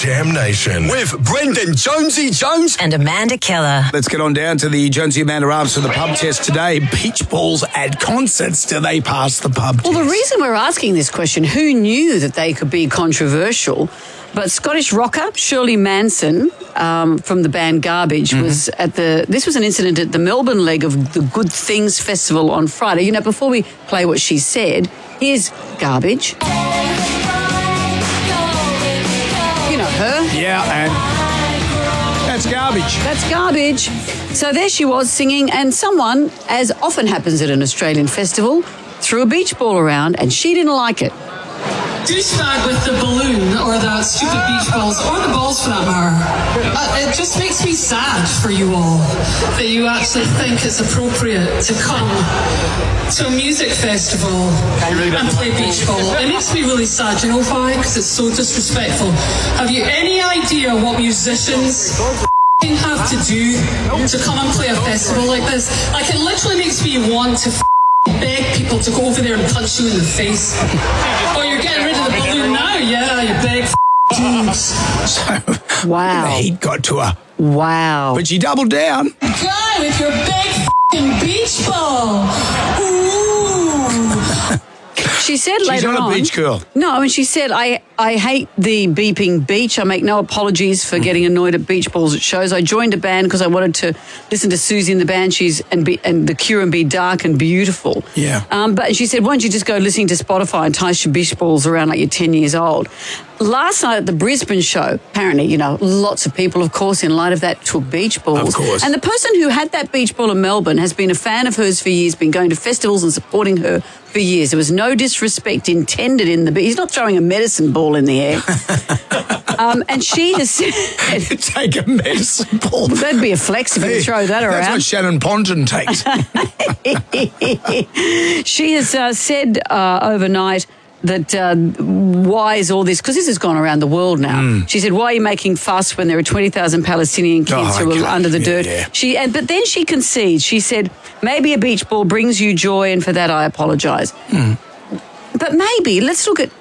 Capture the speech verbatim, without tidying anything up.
Jam Nation. With Brendan Jonesy Jones and Amanda Keller. Let's get on down to the Jonesy Amanda Arms for the pub test today. Beach balls at concerts, do they pass the pub Well, test? the reason we're asking this question, who knew that they could be controversial? But Scottish rocker Shirley Manson um, from the band Garbage mm-hmm. was at the... This was an incident at the Melbourne leg of the Good Things Festival on Friday. You know, before we play what she said, here's Garbage. You know her. Yeah, and that's Garbage. That's Garbage. So there she was singing, and someone, as often happens at an Australian festival, threw a beach ball around, and she didn't like it. Douchebag with the balloon or the stupid beach balls or the balls for that matter. Uh, it just makes me sad for you all that you actually think it's appropriate to come to a music festival and play beach ball. It makes me really sad. You know why? Because it's so disrespectful. Have you any idea what musicians have to do to come and play a festival like this? Like, it literally makes me want to beg people to go over there and punch you in the face. Oh, you're getting rid of the balloon now? Yeah, you beg dudes. So, wow. The heat got to her. Wow. But she doubled down. Guy with your big beach ball. Ooh. She said She's later on... She's not a beach girl. No, and she said, I, I hate the beeping beach. I make no apologies for getting annoyed at beach balls at shows. I joined a band because I wanted to listen to Susie and the Banshees and be, and The Cure and be dark and beautiful. Yeah. Um, but she said, why don't you just go listening to Spotify and toss your beach balls around like you're ten years old? Last night at the Brisbane show, apparently, you know, lots of people, of course, in light of that, took beach balls. Of course. And the person who had that beach ball in Melbourne has been a fan of hers for years, been going to festivals and supporting her for years. There was no disrespect intended in the... He's not throwing a medicine ball in the air. um, and she has said... Take a medicine ball. That'd be a flex if you Hey, throw that around. That's what Shannon Ponton takes. She has uh, said uh, overnight that uh, why is all this, because this has gone around the world now. Mm. She said, why are you making fuss when there are twenty thousand Palestinian kids oh, who okay. are under the yeah, dirt? Yeah. She, and, but then she concedes. She said, maybe a beach ball brings you joy, and for that I apologise. Mm. But maybe, let's look at